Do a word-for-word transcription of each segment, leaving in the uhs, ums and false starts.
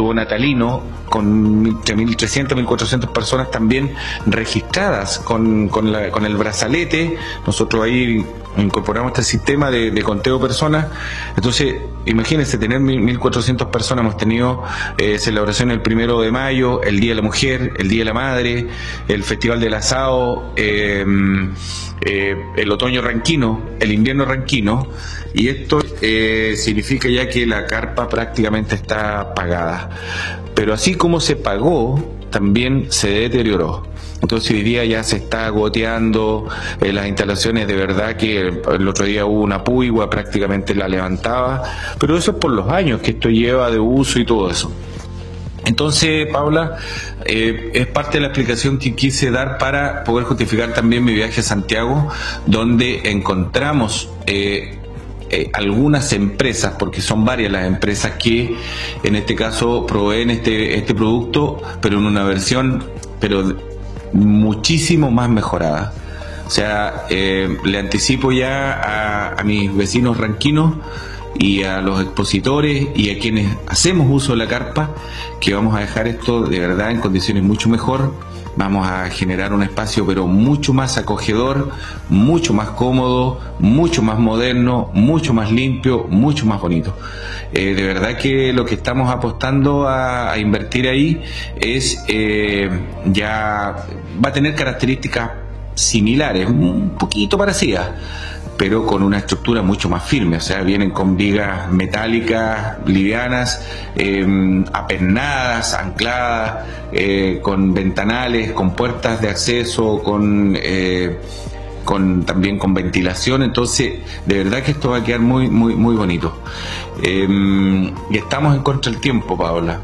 tuvo natalino, con entre mil trescientas, mil cuatrocientas personas también registradas con, con, la, con el brazalete. Nosotros ahí incorporamos este sistema de, de conteo de personas. Entonces, imagínense, tener mil cuatrocientas personas. Hemos tenido eh, celebración el primero de mayo, el Día de la Mujer, el Día de la Madre, el Festival del Asado, eh, eh, el otoño ranquino, el invierno ranquino, y esto eh, significa ya que la carpa prácticamente está pagada. Pero así como se pagó, también se deterioró. Entonces hoy día ya se está goteando eh, las instalaciones. De verdad que el otro día hubo una puigua, prácticamente la levantaba, pero eso es por los años que esto lleva de uso y todo eso. Entonces, Paula, eh, es parte de la explicación que quise dar para poder justificar también mi viaje a Santiago, donde encontramos eh, eh, algunas empresas, porque son varias las empresas que en este caso proveen este, este producto, pero en una versión pero muchísimo más mejorada. O sea, eh, le anticipo ya a, a mis vecinos ranquinos y a los expositores y a quienes hacemos uso de la carpa, que vamos a dejar esto de verdad en condiciones mucho mejor. Vamos a generar un espacio pero mucho más acogedor, mucho más cómodo, mucho más moderno, mucho más limpio, mucho más bonito. Eh, de verdad que lo que estamos apostando a, a invertir ahí es eh, ya va a tener características similares, un poquito parecidas, pero con una estructura mucho más firme. O sea, vienen con vigas metálicas, livianas, eh, apernadas, ancladas, eh, con ventanales, con puertas de acceso, con, eh, con también con ventilación. Entonces, de verdad que esto va a quedar muy, muy, muy bonito. Eh, y estamos en contra del tiempo, Paola,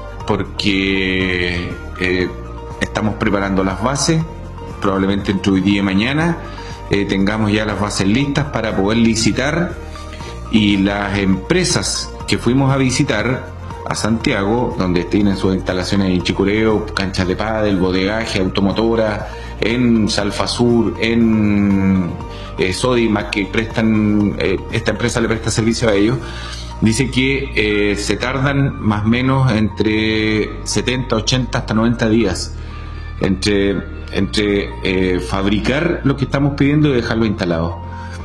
porque eh, estamos preparando las bases, probablemente entre hoy día y mañana. Eh, tengamos ya las bases listas para poder licitar, y las empresas que fuimos a visitar a Santiago, donde tienen sus instalaciones en Chicureo, canchas de pádel, bodegaje, automotora, en Salfasur, en eh, Sodimac, que prestan, eh, esta empresa le presta servicio a ellos, dice que eh, se tardan más o menos entre setenta, ochenta hasta noventa días entre entre eh, fabricar lo que estamos pidiendo y dejarlo instalado.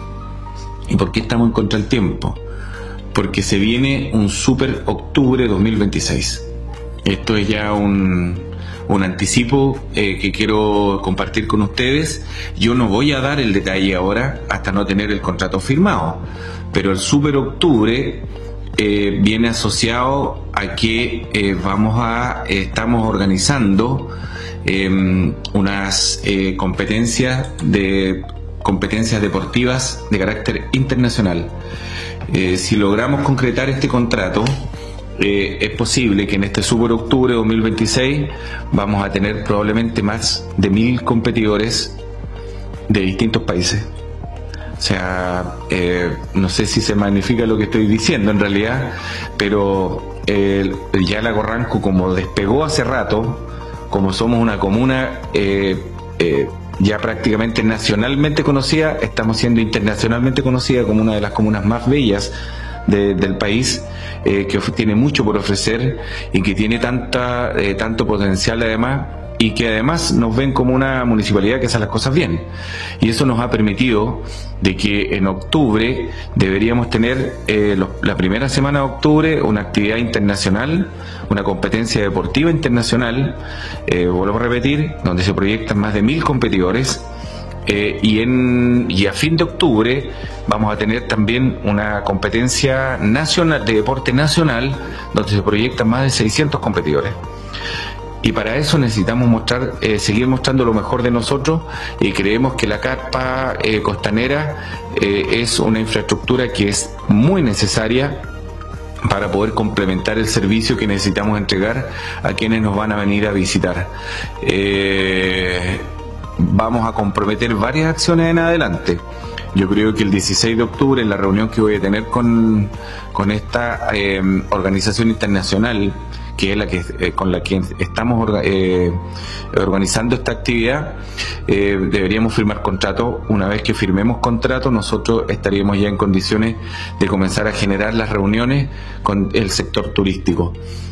¿Y por qué estamos en contra del tiempo? Porque se viene un super octubre dos mil veintiséis. Esto es ya un, un anticipo eh, que quiero compartir con ustedes. Yo no voy a dar el detalle ahora hasta no tener el contrato firmado, pero el super octubre eh, viene asociado a que eh, vamos a eh, estamos organizando Eh, unas eh, competencias de competencias deportivas de carácter internacional. Eh, si logramos concretar este contrato, eh, es posible que en este Super Octubre dos mil veintiséis vamos a tener probablemente más de mil competidores de distintos países. O sea, eh, no sé si se magnifica lo que estoy diciendo en realidad, pero eh, ya Lago Ranco, como despegó hace rato, como somos una comuna eh, eh, ya prácticamente nacionalmente conocida, estamos siendo internacionalmente conocida como una de las comunas más bellas de, del país, eh, que tiene mucho por ofrecer y que tiene tanta, eh, tanto potencial además, y que además nos ven como una municipalidad que hace las cosas bien. Y eso nos ha permitido de que en octubre deberíamos tener eh, los, la primera semana de octubre una actividad internacional, una competencia deportiva internacional, eh, vuelvo a repetir, donde se proyectan más de mil competidores, eh, y, en, y a fin de octubre vamos a tener también una competencia nacional de deporte nacional, donde se proyectan más de seiscientos competidores. Y para eso necesitamos mostrar, eh, seguir mostrando lo mejor de nosotros, y creemos que la carpa eh, costanera eh, es una infraestructura que es muy necesaria para poder complementar el servicio que necesitamos entregar a quienes nos van a venir a visitar. Eh, vamos a comprometer varias acciones en adelante. Yo creo que el dieciséis de octubre, en la reunión que voy a tener con, con esta eh, organización internacional, que es la que eh, con la que estamos orga, eh, organizando esta actividad, eh, deberíamos firmar contrato. Una vez que firmemos contrato, nosotros estaríamos ya en condiciones de comenzar a generar las reuniones con el sector turístico.